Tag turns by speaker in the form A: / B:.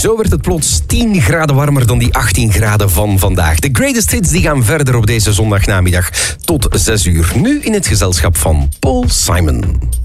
A: Zo werd het plots 10 graden warmer dan die 18 graden van vandaag. De Greatest Hits die gaan verder op deze zondagnamiddag tot 6 uur. Nu in het gezelschap van Paul Simon.